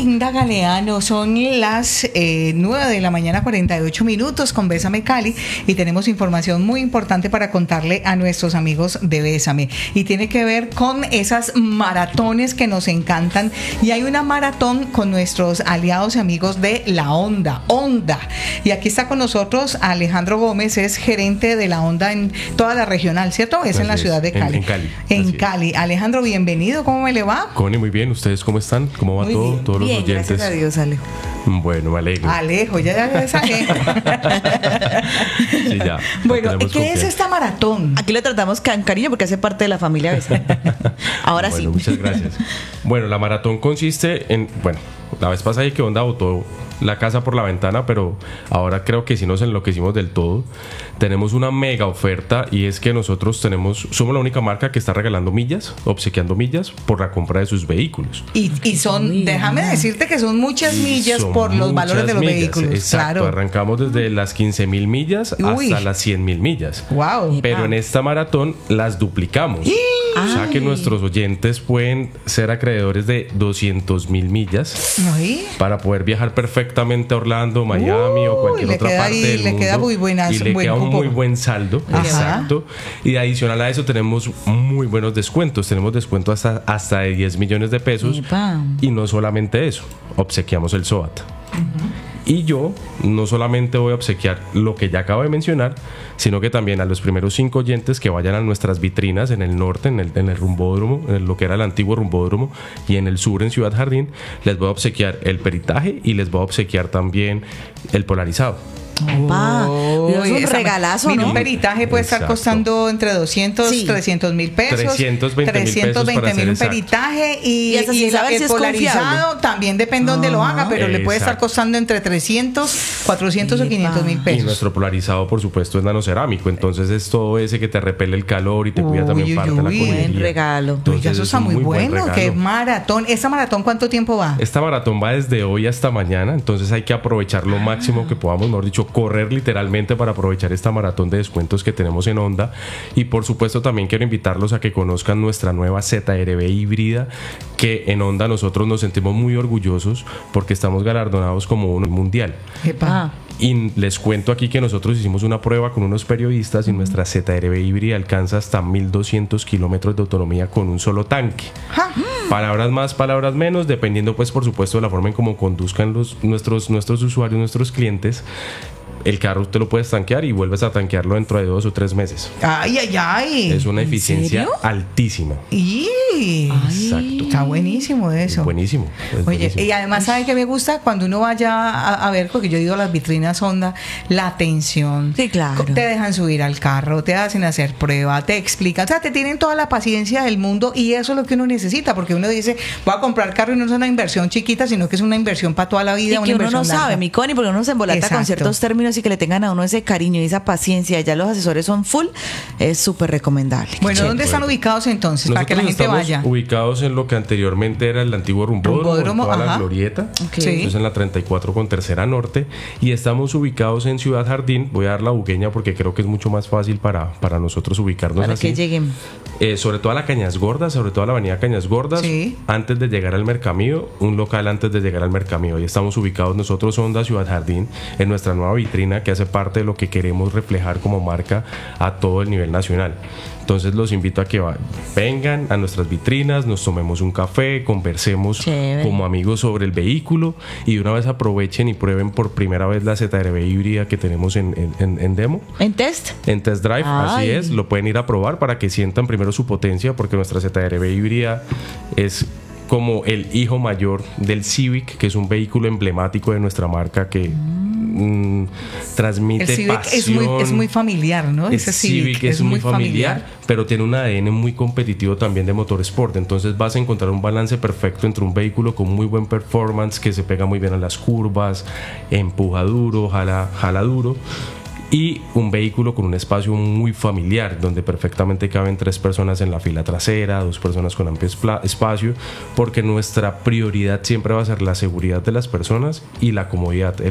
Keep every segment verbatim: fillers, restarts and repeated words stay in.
Linda Galeano, son las eh, nueve de la mañana, cuarenta y ocho minutos con Bésame Cali, y tenemos información muy importante para contarle a nuestros amigos de Bésame, y tiene que ver con esas maratones que nos encantan, y hay una maratón con nuestros aliados y amigos de La Onda, Onda, y aquí está con nosotros Alejandro Gómez, es gerente de La Onda en toda la regional, ¿cierto? Es Así en la ciudad de Cali. En, en Cali. En Cali. Alejandro, bienvenido, ¿cómo me le va? Connie, muy bien, ¿ustedes cómo están? ¿Cómo va Muy todo? bien, Todos bien, los oyentes. gracias a Dios, Alejo. Bueno, me alegro. Alejo, ya ya saqué. Sí, ya. Bueno, ¿qué es esta maratón? Aquí lo tratamos con cariño porque hace parte de la familia Bésame. Ahora bueno, sí. Muchas gracias. Bueno, la maratón consiste en, bueno, la vez pasada que Onda botó la casa por la ventana, pero ahora creo que sí nos enloquecimos del todo. Tenemos una mega oferta, y es que nosotros tenemos, somos la única marca que está regalando millas, obsequiando millas por la compra de sus vehículos. Y, y son, Muy déjame bien. decirte que son muchas millas son por los valores de los millas, vehículos. Exacto, claro. Arrancamos desde las quince mil millas Uy. hasta las cien mil millas. Wow. Pero en esta maratón las duplicamos. O sea que nuestros oyentes pueden ser acreedores de doscientos mil millas Ay. para poder viajar perfectamente a Orlando, Miami Uy, o cualquier otra parte ahí, del le mundo. Queda muy buenas, y le buen queda un cupo. muy buen saldo. Ajá. Exacto. Y adicional a eso tenemos muy buenos descuentos. Tenemos descuento hasta, hasta de diez millones de pesos. Epa. Y no solamente eso, obsequiamos el SOAT. Uh-huh. Y yo no solamente voy a obsequiar lo que ya acabo de mencionar, sino que también a los primeros cinco oyentes que vayan a nuestras vitrinas en el norte, en el, en el rumbódromo, en lo que era el antiguo rumbódromo, y en el sur, en Ciudad Jardín, les voy a obsequiar el peritaje y les voy a obsequiar también el polarizado. Opa, oh, es un regalazo, mira, ¿no? Un peritaje puede Exacto. estar costando entre doscientos, sí. trescientos mil pesos. trescientos veinte mil un peritaje y, y, y la, el si polarizado confiable. También depende de dónde lo haga, pero Exacto. le puede estar costando entre trescientos, cuatrocientos Epa. o quinientos mil pesos. Y nuestro polarizado, por supuesto, es nanocerámico, entonces es todo ese que te repele el calor y te cuida uy, también uy, parte uy, de la conería. Buen regalo. Entonces, Oiga, eso está muy, muy bueno. Qué maratón. ¿Esta maratón cuánto tiempo va? Esta maratón va desde hoy hasta mañana, entonces hay que aprovechar lo máximo que podamos, mejor dicho, correr literalmente para aprovechar esta maratón de descuentos que tenemos en Onda. Y por supuesto también quiero invitarlos a que conozcan nuestra nueva Z R B híbrida, que en Onda nosotros nos sentimos muy orgullosos porque estamos galardonados como uno mundial. Epa. Y les cuento aquí que nosotros hicimos una prueba con unos periodistas y nuestra Z R B híbrida alcanza hasta mil doscientos kilómetros de autonomía con un solo tanque. Ja. Palabras más, palabras menos, dependiendo pues por supuesto de la forma en cómo conduzcan los, nuestros, nuestros usuarios, nuestros clientes. El carro te lo puedes tanquear y vuelves a tanquearlo dentro de dos o tres meses. Ay, ay, ay. Es una eficiencia serio? altísima. Y Exacto. Está buenísimo eso. Es buenísimo. Es Oye, buenísimo. y además, ¿sabe qué me gusta? Cuando uno vaya a, a ver, porque yo digo las vitrinas Honda, la atención. Sí, claro. Te dejan subir al carro, te hacen hacer prueba, te explican. O sea, te tienen toda la paciencia del mundo, y eso es lo que uno necesita, porque uno dice, voy a comprar carro y no es una inversión chiquita, sino que es una inversión para toda la vida. Y una que uno no larga. sabe, mi Connie, porque uno se embolata Exacto. con ciertos términos, y que le tengan a uno ese cariño y esa paciencia. Ya los asesores son full, es súper recomendable. Bueno, Chévere. ¿dónde están ubicados entonces? Nosotros para que la gente estamos vaya. ubicados en lo que anteriormente era el antiguo rumbódromo, Rumbódromo, en toda ajá. la glorieta. Okay. Sí. Entonces en la treinta y cuatro con Tercera Norte, y estamos ubicados en Ciudad Jardín. Voy a dar la bugueña porque creo que es mucho más fácil para, para nosotros ubicarnos Para así. que lleguen. Eh, sobre todo a la Cañas Gordas, sobre todo a la avenida Cañas Gordas, Sí. antes de llegar al Mercamío, un local antes de llegar al Mercamío. Y estamos ubicados nosotros, Honda Ciudad Jardín, en nuestra nueva vitrina que hace parte de lo que queremos reflejar como marca a todo el nivel nacional. Entonces los invito a que va, vengan a nuestras vitrinas, nos tomemos un café, conversemos Chévere. como amigos sobre el vehículo, y de una vez aprovechen y prueben por primera vez la Z R B híbrida que tenemos en, en, en, en demo. ¿En test? En test drive, así Ay. es, lo pueden ir a probar para que sientan primero su potencia, porque nuestra Z R B híbrida es como el hijo mayor del Civic, que es un vehículo emblemático de nuestra marca que mm, transmite El Civic pasión. es muy, es muy familiar, ¿no? El Ese Civic, Civic es, es muy familiar, familiar, pero tiene un A D N muy competitivo también de motor sport. Entonces vas a encontrar un balance perfecto entre un vehículo con muy buen performance, que se pega muy bien a las curvas, empuja duro, jala, jala duro, y un vehículo con un espacio muy familiar, donde perfectamente caben tres personas en la fila trasera, dos personas con amplio espacio, porque nuestra prioridad siempre va a ser la seguridad de las personas y la comodidad, el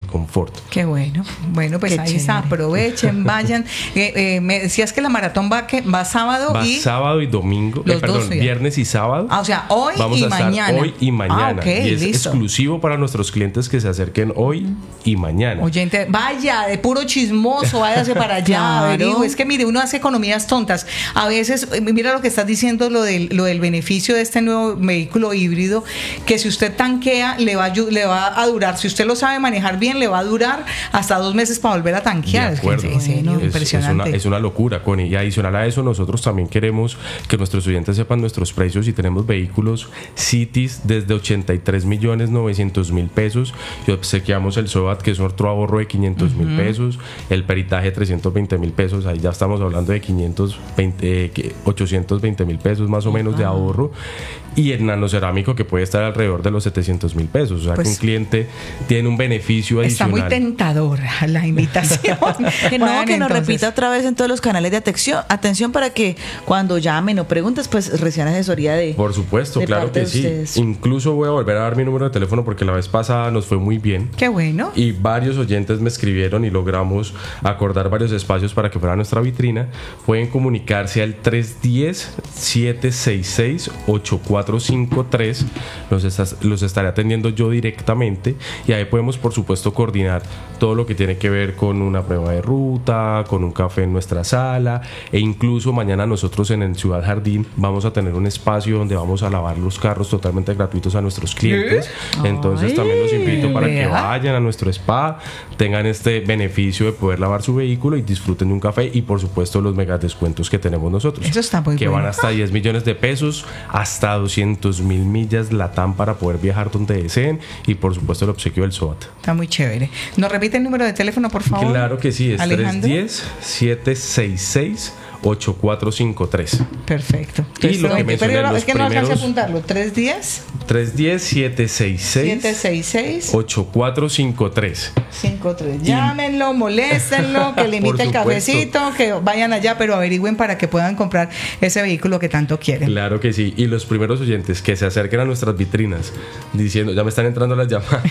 confort. Qué bueno. Bueno, pues Qué ahí está. chévere. Aprovechen, vayan. Eh, eh, me decías que la maratón va, que va sábado Va y... sábado y domingo, los eh, perdón, dos días. viernes y sábado. Ah, o sea, hoy Vamos y a estar mañana. hoy y mañana. Ah, ok, y es listo. exclusivo para nuestros clientes que se acerquen hoy y mañana. Oyente, vaya, de puro chismoso, váyase para allá, Claro. averigüe. Es que mire, uno hace economías tontas. A veces, eh, mira lo que estás diciendo, lo del, lo del beneficio de este nuevo vehículo híbrido, que si usted tanquea, le va, a, ayu- le va a durar, si usted lo sabe manejar bien, le va a durar hasta dos meses para volver a tanquear. De Es que, acuerdo. en serio, Es- es, impresionante. una, es una locura, Connie. Y adicional a eso, nosotros también queremos que nuestros oyentes sepan nuestros precios y tenemos vehículos Cities desde ochenta y tres millones novecientos mil pesos y obsequiamos el SOAT, que es otro ahorro de quinientos mil pesos, el peritaje trescientos veinte mil pesos, ahí ya estamos hablando de quinientos veinte, eh, que- ochocientos veinte mil pesos más o menos de ahorro, y el nanocerámico que puede estar alrededor de los setecientos mil pesos, o sea Pues, que un cliente tiene un beneficio Está adicional. muy tentadora la invitación. Que no, Bueno, que nos entonces, repita otra vez en todos los canales de atención, atención para que cuando llamen o preguntes, pues reciban asesoría de. Por supuesto, de claro parte que de sí. ustedes. Incluso voy a volver a dar mi número de teléfono porque la vez pasada nos fue muy bien. Qué bueno. Y varios oyentes me escribieron y logramos acordar varios espacios para que fuera nuestra vitrina. Pueden comunicarse al tres uno cero, siete seis seis, ocho cuatro cinco tres. Los, estás- los estaré atendiendo yo directamente y ahí podemos, por supuesto, coordinar todo lo que tiene que ver con una prueba de ruta, con un café en nuestra sala, e incluso mañana nosotros en el Ciudad Jardín vamos a tener un espacio donde vamos a lavar los carros totalmente gratuitos a nuestros clientes. Entonces Ay, también los invito para que vea. vayan a nuestro spa, tengan este beneficio de poder lavar su vehículo y disfruten de un café y por supuesto los mega descuentos que tenemos nosotros. Eso está muy que bueno. van hasta diez millones de pesos, hasta doscientos mil millas LATAM para poder viajar donde deseen y por supuesto el obsequio del SOAT. Está muy chévere. ¿Nos repite el número de teléfono, por favor? Claro que sí, es Alejandro. tres uno cero, siete seis seis, ocho cuatro cinco tres. Perfecto. Y lo que Pero mencioné, no, los es que no alcancé a primeros- apuntarlo. tres uno cero, tres uno cero, siete seis siete seis, seis seis, ocho cuatro cinco tres. cinco tres. Llámenlo, moléstenlo, que le Por invite el supuesto. cafecito, que vayan allá, pero averigüen para que puedan comprar ese vehículo que tanto quieren. Claro que sí. Y los primeros oyentes que se acerquen a nuestras vitrinas diciendo, ya me están entrando las llamadas,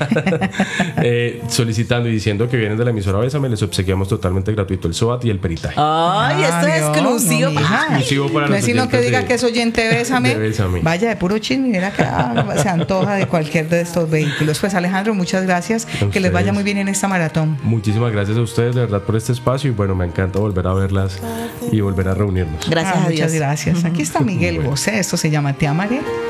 eh, solicitando y diciendo que vienen de la emisora Bésame, les obsequiamos totalmente gratuito el SOAT y el peritaje. Ay, esto es Dios, exclusivo. no, mija. Exclusivo para No los es sino que oyentes diga de- que es oyente de Bésame. de Bésame. Vaya de puro chisme, mira que ah, se antoja de cualquier de estos vehículos. Pues Alejandro, muchas gracias. A Que les vaya ustedes. muy bien en esta maratón. Muchísimas gracias a ustedes de verdad por este espacio y bueno, me encanta volver a verlas y volver a reunirnos. Gracias Ah, a Dios. muchas gracias. Aquí está Miguel Bosé. Esto se llama Te amaré.